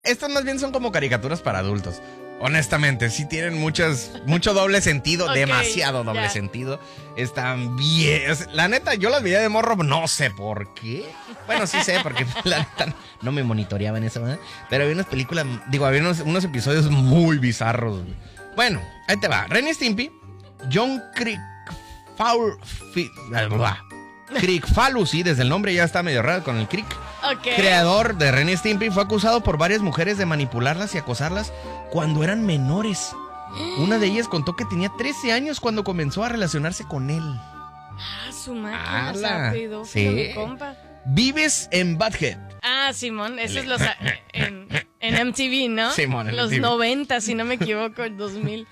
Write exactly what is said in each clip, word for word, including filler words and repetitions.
Estas más bien son como caricaturas para adultos. Honestamente, sí tienen muchas, mucho doble sentido, okay, demasiado doble yeah. sentido. Están bien. La neta, yo las veía de morro, no sé por qué. Bueno, sí sé, porque la neta no me monitoreaba en eso, ¿verdad? Pero había unas películas, digo, había unos, unos episodios muy bizarros. Bueno, ahí te va. Ren y Stimpy, John Crick Fowl, Crickfalus, sí, desde el nombre ya está medio raro con el Crick. Okay. Creador de Ren y Stimpy, fue acusado por varias mujeres de manipularlas y acosarlas cuando eran menores. Una de ellas contó que tenía trece años cuando comenzó a relacionarse con él. Ah, su máquina, o sea, pedófilo, sí. Mi compa. Vives en Butthead. Ah, Simón, eso es los en, en M T V, ¿no? Simón, en los M T V. noventa, si no me equivoco, el dos mil.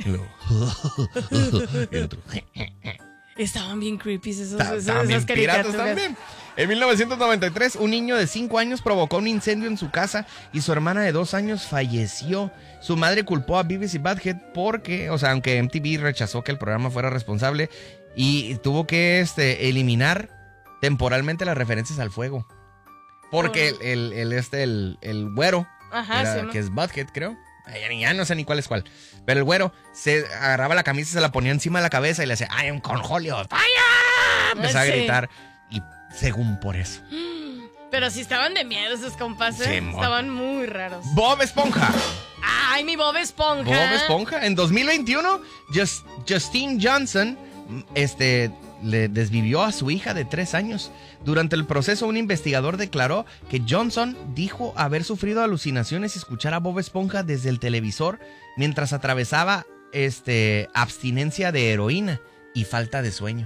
Estaban bien creepy esos, Ta, esos, también esas caricaturas. Piratas también. En mil novecientos noventa y tres, un niño de cinco años provocó un incendio en su casa y su hermana de dos años falleció. Su madre culpó a Beavis y Butthead porque, o sea, aunque M T V rechazó que el programa fuera responsable y tuvo que este, eliminar temporalmente las referencias al fuego. Porque oh. el, el, el, este, el, el güero, Ajá, era, sí, que es Butthead, creo. Ya, ya no sé ni cuál es cuál. Pero el güero se agarraba la camisa y se la ponía encima de la cabeza y le decía, ¡ay, un conjolio! ¡Fire! Empezaba sí. a gritar. Y según por eso. Pero sí estaban de miedo esos compas, ¿eh? Sí, estaban muy raros. Bob Esponja. ¡Ay, mi Bob Esponja! Bob Esponja. En dos mil veintiuno, Just, Justine Johnson este, le desvivió a su hija de tres años. Durante el proceso, un investigador declaró que Johnson dijo haber sufrido alucinaciones y escuchar a Bob Esponja desde el televisor mientras atravesaba este, abstinencia de heroína y falta de sueño.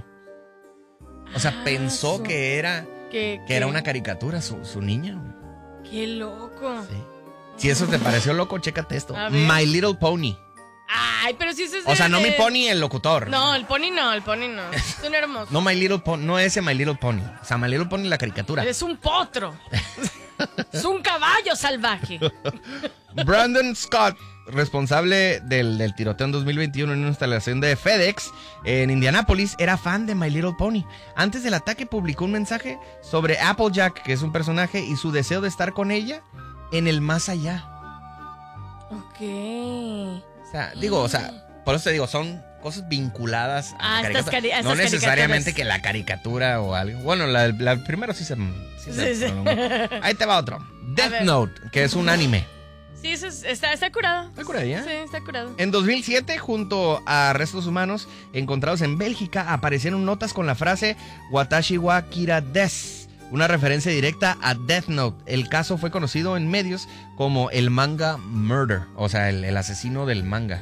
O sea, ah, pensó su... que era que, que era una caricatura su, su niña. ¡Qué loco! Sí. Si eso te pareció loco, chécate esto. My Little Pony. Ay, pero si eso es de... O sea, no mi Pony, el locutor. No, el Pony no, el Pony no. Es un hermoso. No My Little Pony, no ese My Little Pony. O sea, My Little Pony la caricatura. Es un potro. Es un caballo salvaje. Brandon Scott, responsable del, del tiroteo en dos mil veintiuno en una instalación de FedEx en Indianápolis, era fan de My Little Pony. Antes del ataque publicó un mensaje sobre Applejack, que es un personaje, y su deseo de estar con ella en el más allá. Ok. O sea, digo, o sea, por eso te digo, son cosas vinculadas a, a la estas cari- a no estas necesariamente que la caricatura o algo. Bueno, la, la primero sí se... Sí se sí, sí. Ahí te va otro. Death Note, que es un anime. Sí, eso es, está, está curado. ¿Está curado ya? Sí, está curado. En dos mil siete, junto a restos humanos encontrados en Bélgica, aparecieron notas con la frase Watashi wa Kira des, una referencia directa a Death Note. El caso fue conocido en medios como el manga murder, o sea, el, el asesino del manga.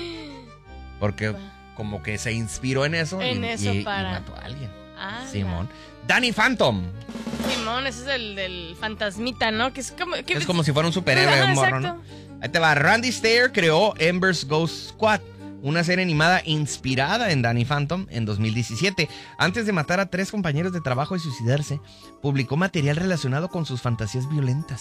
Porque como que se inspiró en eso, en y, eso y, para... y mató a alguien. Ah, Simón. Danny Phantom. Simón, ese es el del fantasmita, ¿no? Que es como, que es como si fuera un superhéroe, un morro, ¿no? Ahí te va. Randy Stair creó Ember's Ghost Squad, una serie animada inspirada en Danny Phantom en dos mil diecisiete. Antes de matar a tres compañeros de trabajo y suicidarse, publicó material relacionado con sus fantasías violentas.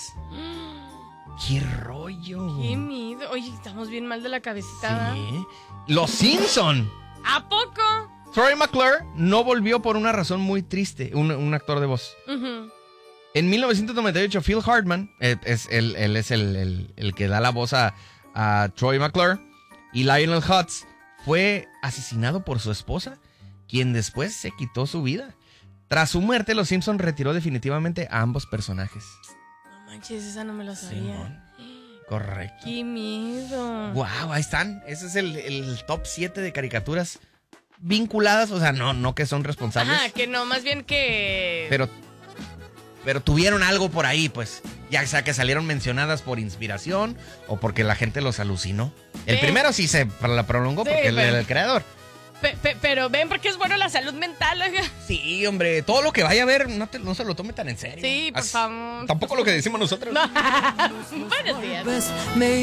¡Qué rollo! ¡Qué miedo! Oye, estamos bien mal de la cabecita. Sí. ¡Los Simpson! ¿A poco? Troy McClure no volvió por una razón muy triste, un, un actor de voz. Uh-huh. En mil novecientos noventa y ocho, Phil Hartman, eh, es, él, él es el, el, el que da la voz a, a Troy McClure, y Lionel Hutz fue asesinado por su esposa, quien después se quitó su vida. Tras su muerte, Los Simpson retiró definitivamente a ambos personajes. No manches, esa no me la sabía. Sí, correcto. ¡Qué miedo! Wow, ahí están. Ese es el, el top siete de caricaturas vinculadas, o sea, no, no que son responsables. Ajá, que no, más bien que... Pero, pero tuvieron algo por ahí, pues. Ya sea que salieron mencionadas por inspiración o porque la gente los alucinó. El sí. primero sí se la prolongó sí, porque él era el creador. Pe, pe, pero ven porque es bueno la salud mental. Sí, hombre, todo lo que vaya a ver no, te, no se lo tome tan en serio. Sí, por As, favor. Tampoco lo que decimos nosotros. No. Buenos días.